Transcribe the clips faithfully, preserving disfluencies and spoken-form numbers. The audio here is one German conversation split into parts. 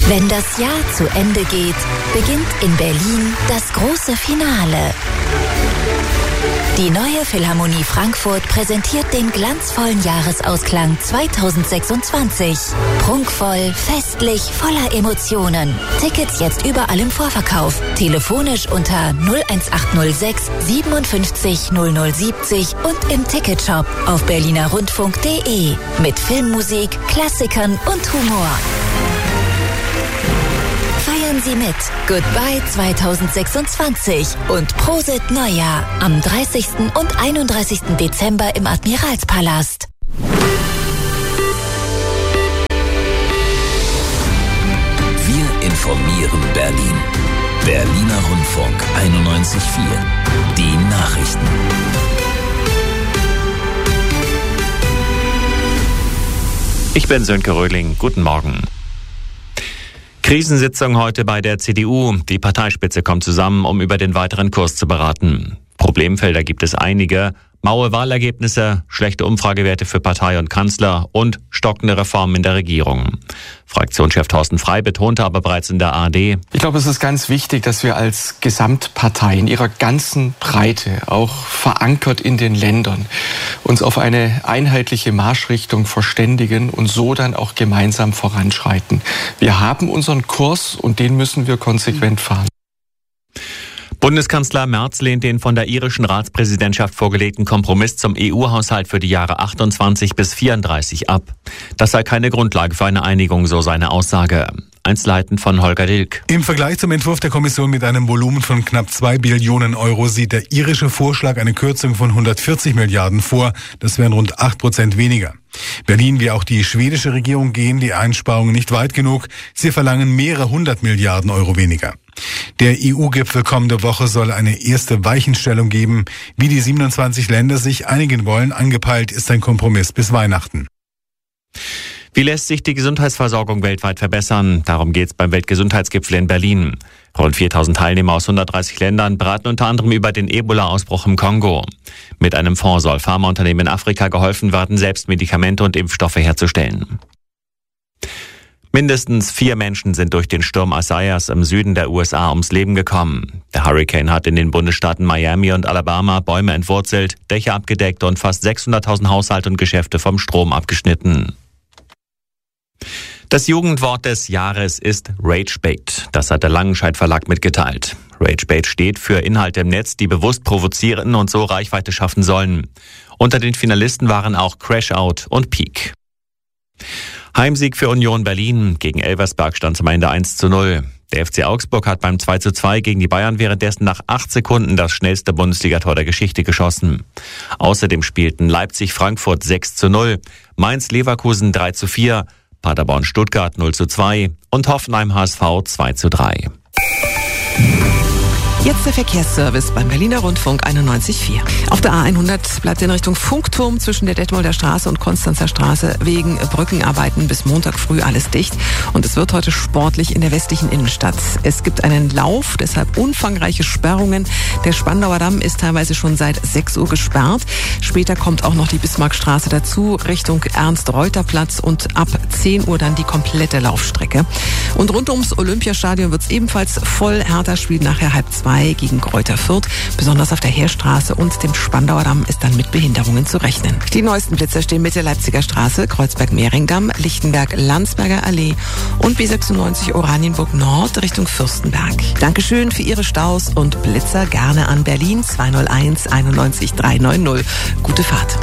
Wenn das Jahr zu Ende geht, beginnt in Berlin das große Finale. Die neue Philharmonie Frankfurt präsentiert den glanzvollen Jahresausklang zweitausendsechsundzwanzig. Prunkvoll, festlich, voller Emotionen. Tickets jetzt überall im Vorverkauf. Telefonisch unter null eins acht null sechs siebenundfünfzig null null siebzig und im Ticketshop auf berlinerrundfunk punkt de. Mit Filmmusik, Klassikern und Humor. Feiern Sie mit Goodbye zweitausendsechsundzwanzig und Prosit Neujahr am dreißigsten und einunddreißigsten Dezember im Admiralspalast. Wir informieren Berlin. Berliner Rundfunk einundneunzig Komma vier. Die Nachrichten. Ich bin Sönke Röhling. Guten Morgen. Krisensitzung heute bei der C D U. Die Parteispitze kommt zusammen, um über den weiteren Kurs zu beraten. Problemfelder gibt es einige. Maue Wahlergebnisse, schlechte Umfragewerte für Partei und Kanzler und stockende Reformen in der Regierung. Fraktionschef Thorsten Frey betonte aber bereits in der A R D: Ich glaube, es ist ganz wichtig, dass wir als Gesamtpartei in ihrer ganzen Breite, auch verankert in den Ländern, uns auf eine einheitliche Marschrichtung verständigen und so dann auch gemeinsam voranschreiten. Wir haben unseren Kurs und den müssen wir konsequent fahren. Bundeskanzler Merz lehnt den von der irischen Ratspräsidentschaft vorgelegten Kompromiss zum E U-Haushalt für die Jahre achtundzwanzig bis vierunddreißig ab. Das sei keine Grundlage für eine Einigung, so seine Aussage. Einzelheiten von Holger Dilk. Im Vergleich zum Entwurf der Kommission mit einem Volumen von knapp zwei Billionen Euro sieht der irische Vorschlag eine Kürzung von hundertvierzig Milliarden vor. Das wären rund acht Prozent weniger. Berlin wie auch die schwedische Regierung gehen die Einsparungen nicht weit genug. Sie verlangen mehrere hundert Milliarden Euro weniger. Der E U-Gipfel kommende Woche soll eine erste Weichenstellung geben. Wie die siebenundzwanzig Länder sich einigen wollen, angepeilt ist ein Kompromiss bis Weihnachten. Wie lässt sich die Gesundheitsversorgung weltweit verbessern? Darum geht es beim Weltgesundheitsgipfel in Berlin. Rund viertausend Teilnehmer aus hundertdreißig Ländern beraten unter anderem über den Ebola-Ausbruch im Kongo. Mit einem Fonds soll Pharmaunternehmen in Afrika geholfen werden, selbst Medikamente und Impfstoffe herzustellen. Mindestens vier Menschen sind durch den Sturm Isaias im Süden der U S A ums Leben gekommen. Der Hurricane hat in den Bundesstaaten Miami und Alabama Bäume entwurzelt, Dächer abgedeckt und fast sechshunderttausend Haushalte und Geschäfte vom Strom abgeschnitten. Das Jugendwort des Jahres ist Ragebait. Das hat der Langenscheidt Verlag mitgeteilt. Ragebait steht für Inhalte im Netz, die bewusst provozieren und so Reichweite schaffen sollen. Unter den Finalisten waren auch Crashout und Peak. Heimsieg für Union Berlin. Gegen Elversberg stand zum Ende eins zu null. Der F C Augsburg hat beim zwei zu zwei gegen die Bayern währenddessen nach acht Sekunden das schnellste Bundesligator der Geschichte geschossen. Außerdem spielten Leipzig-Frankfurt sechs zu null, Mainz-Leverkusen drei zu vier, Paderborn-Stuttgart null zu zwei und Hoffenheim-H S V zwei zu drei. Jetzt der Verkehrsservice beim Berliner Rundfunk einundneunzig Komma vier. Auf der A hundert bleibt in Richtung Funkturm zwischen der Detmolder Straße und Konstanzer Straße wegen Brückenarbeiten bis Montag früh alles dicht. Und es wird heute sportlich in der westlichen Innenstadt. Es gibt einen Lauf, deshalb umfangreiche Sperrungen. Der Spandauer Damm ist teilweise schon seit sechs Uhr gesperrt. Später kommt auch noch die Bismarckstraße dazu, Richtung Ernst-Reuter-Platz und ab zehn Uhr dann die komplette Laufstrecke. Und rund ums Olympiastadion wird es ebenfalls voll. Hertha spielt nachher halb zwei gegen Greuther Fürth. Besonders auf der Heerstraße und dem Spandauer Damm ist dann mit Behinderungen zu rechnen. Die neuesten Blitzer stehen Mitte Leipziger Straße, Kreuzberg-Mehringdamm, Lichtenberg-Landsberger Allee und B sechsundneunzig Oranienburg Nord Richtung Fürstenberg. Dankeschön für Ihre Staus und Blitzer gerne an Berlin zwei null eins einundneunzig dreihundertneunzig. Gute Fahrt.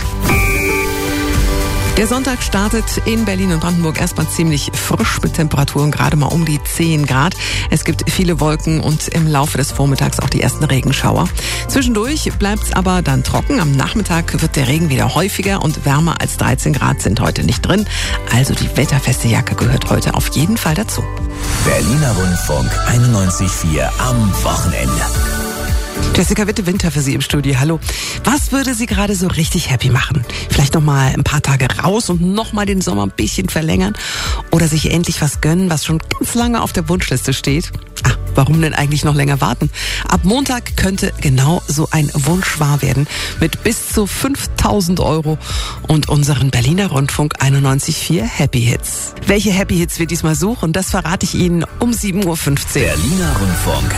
Der Sonntag startet in Berlin und Brandenburg erstmal ziemlich frisch mit Temperaturen gerade mal um die zehn Grad. Es gibt viele Wolken und im Laufe des Vormittags auch die ersten Regenschauer. Zwischendurch bleibt es aber dann trocken. Am Nachmittag wird der Regen wieder häufiger und wärmer als dreizehn Grad sind heute nicht drin. Also die wetterfeste Jacke gehört heute auf jeden Fall dazu. Berliner Rundfunk einundneunzig Komma vier am Wochenende. Jessica Witte-Winter für Sie im Studio. Hallo. Was würde Sie gerade so richtig happy machen? Vielleicht noch mal ein paar Tage raus und noch mal den Sommer ein bisschen verlängern? Oder sich endlich was gönnen, was schon ganz lange auf der Wunschliste steht? Ah, warum denn eigentlich noch länger warten? Ab Montag könnte genau so ein Wunsch wahr werden mit bis zu fünftausend Euro und unseren Berliner Rundfunk einundneunzig Komma vier Happy Hits. Welche Happy Hits wir diesmal suchen, das verrate ich Ihnen um sieben Uhr fünfzehn. Berliner Rundfunk